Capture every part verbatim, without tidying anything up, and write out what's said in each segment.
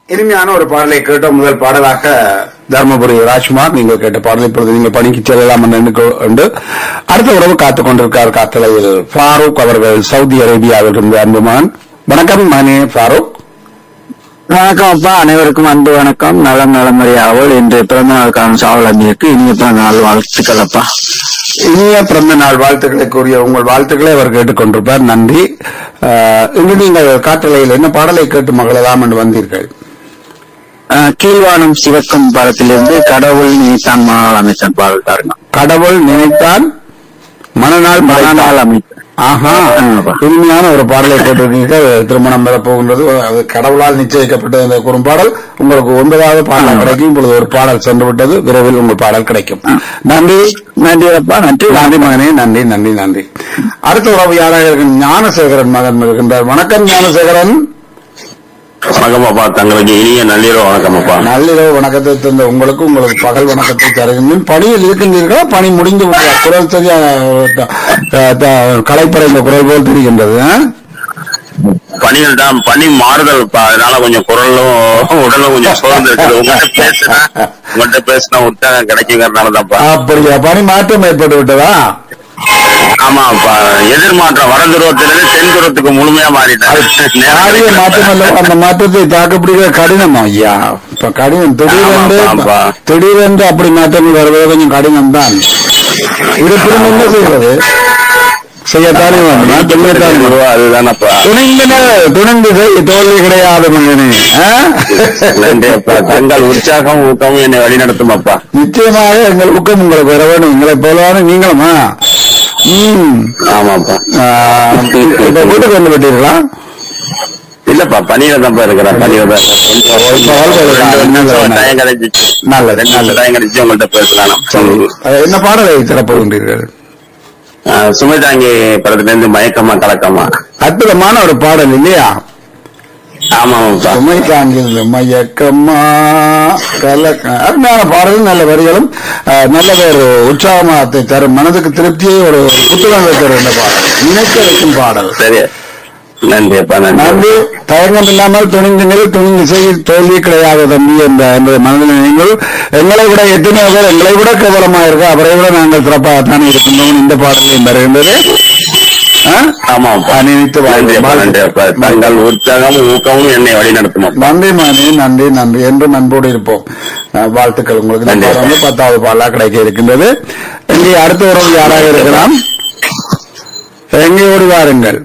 இனிமையான ஒரு பாடலை கேட்ட முதல் பாடலாக தர்மபுரி ராஜ்குமார் நீங்கள் கேட்ட பாடலை இப்பொழுது நீங்கள் பணிக்கு செல்லலாம் என்று அடுத்த உறவு காத்துக் கொண்டிருக்கார் காத்தலையில் ஃபாரூக் அவர்கள் சவுதி அரேபியாவில் இருந்து அன்புமான். வணக்கம் மணி ஃபாரூக். வணக்கம் அப்பா, அனைவருக்கும் அன்பு வணக்கம். நலம் நலமறியாவல் இன்று பிறந்த நாள் காணும் சாவலமிக்கு இனிய பிறந்த நாள் வாழ்த்துக்கள் அப்பா. இனிய பிறந்த நாள் வாழ்த்துக்களை கூறிய உங்கள் வாழ்த்துக்களை அவர் கேட்டுக்கொண்டிருப்பார். நன்றி. இன்று நீங்கள் காற்றலையில் என்ன பாடலை கேட்டு மகளலாம் என்று வந்தீர்கள்? கீழ்வானம் சிவக்கும் பாடத்திலிருந்து கடவுள் நினைத்தான் மனநாள் அமைத்தான் பாடல் தாருங்க. கடவுள் நினைத்தான் மனநாள் மனநாள் அமைத்தான். ஆஹா, இனிமையான ஒரு பாடலை கேட்டிருக்கீங்க. திருமணம் பெறப்போகின்றது, அது கடவுளால் நிச்சயிக்கப்பட்ட குறும்பாடல். உங்களுக்கு ஒன்பதாவது பாடல் கிடைக்கும். இப்பொழுது ஒரு பாடல் சென்று விட்டது, விரைவில் உங்கள் பாடல் கிடைக்கும். நன்றி. நன்றி அப்பா. நன்றி. நன்றி மகனே. நன்றி நன்றி நன்றி. அடுத்த உறவு யாராக இருக்கு? ஞானசேகரன் மகன் இருக்கின்றார். வணக்கம் ஞானசேகரன். வணக்கம் அப்பா, தங்களுக்கு இனிய நள்ளிரவு வணக்கம் அப்பா. நள்ளிரவு வணக்கத்தை தந்த உங்களுக்கு உங்களுக்கு பகல் வணக்கத்தை தருகின்றேன். பணியில் இருக்கின்றீர்களா? பணி முடிந்து விட்டார். குரல் சரியா களைப்பறைந்த குரல் போல் தெரிகின்றது. பணிகள் தான், பணி மாறுதல், அதனால கொஞ்சம் குரலும் உடலும் கொஞ்சம் சோர்ந்து இருக்குது. உங்கள்கிட்ட பேசுனா உங்கள்கிட்ட பேசினா உற்சாகம் கிடைக்குங்கிறதுனாலதான்ப்பா. அப்படியா? பணி மாற்றம் ஏற்பட்டு விட்டதா? ஆமாப்பா, எதிர்மாற்றம் வடதுருவத்திலிருந்து தென் துருவத்துக்கு முழுமையா மாறிட்டாரு. மாற்றம் அல்ல, அந்த மாற்றத்தை தாக்குப்பிடிக்கிற கடினமா ஐயா? இப்ப கடினம் திடீரென்று திடீரென்று அப்படி மாற்றங்கள் வருவது கொஞ்சம் கடினம் தான். இருப்பினும் என்ன செய்வது? செய்யத்தானே அதுதானப்பா. துணிந்து தோல்வி கிடையாது மகனே. தங்கள் உற்சாகம் ஊக்கமும் என்னை வழிநடத்தும் அப்பா. நிச்சயமாக எங்கள் ஊக்கம் உங்களுக்கு வர வேண்டும். எங்களை போலவான நீங்களுமா? ம், ஆமாப்பா. இப்ப வீட்டுக்கு வந்து விட்டீர்களா? இல்லப்பா, பணியில தான் இருக்கிறேன். பணியில டைம் கிடைச்சிச்சு. நல்லது, நல்ல டைம் கிடைச்சு உங்கள்கிட்ட பேசலாம். என்ன பாடலை திறப்புகின்றீர்கள்? சுமைதாங்கி படத்துல இருந்து மயக்கமா கலக்கமா. அற்புதமான ஒரு பாடல் இல்லையா? ஆமாப்பா. சுமைதாங்கி மயக்கமா கலக்க, அருமையான பாடலும் நல்ல வரிகளும் நல்ல ஒரு உற்சாகத்தை தரும், மனதுக்கு திருப்தியை ஒரு புத்துணர்வை தரும் இந்த பாடல், நினைக்க வைக்கும் பாடல். சரி, நன்றி அப்பா. நன்றி. தயங்கம் இல்லாமல் துணிந்து துணிந்து செய்ய தோல்வி கிடையாது தம்பி என்ற மனதில் நீங்கள் எங்களை விட எத்தனையோ பேர் எங்களை விட கேவலமா இருக்க, அவரை விட நாங்கள் சிறப்பாகத்தானே இருக்கின்றோம். இந்த பாடலையும் வருகின்றது. நினைத்து தங்கள் உற்சாகமும் ஊக்கமும் என்னை வழி நடத்தும். நன்றி மாணி, நன்றி நன்றி. என்றும் அன்போடு இருப்போம். வாழ்த்துக்கள் உங்களுக்கு. பத்தாவது பாடலா கிடைக்க இருக்கின்றது. இங்கே அடுத்த உறவு யாராக இருக்கலாம்? எங்கே ஓடி வாருங்கள்.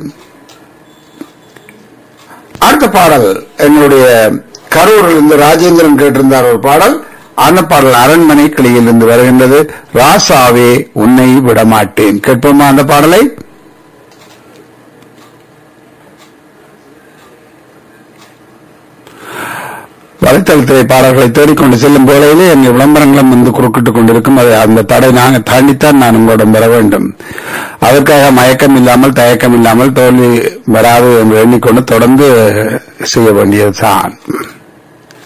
அடுத்த பாடல் எங்களுடைய கரூரில் இருந்து ராஜேந்திரன் கேட்டிருந்தார் ஒரு பாடல். அந்த பாடல் அரண்மனை கிளியில் இருந்து வருகின்றது. ராசாவே உன்னை விடமாட்டேன். கேட்போமா அந்த பாடலை? வலைத்தளத்திலே பாடல்களை தேடிக்கொண்டு செல்லும் போலையிலே எங்கள் விளம்பரங்களும் வந்து குறுக்கிட்டுக் கொண்டிருக்கும். அது அந்த தடை நாங்கள் தாண்டித்தான் நான் உங்களிடம் பெற வேண்டும். அதற்காக மயக்கம் இல்லாமல் தயக்கம் இல்லாமல் தோல்வி வராது என்று எண்ணிக்கொண்டு தொடர்ந்து செய்ய வேண்டியதுதான்.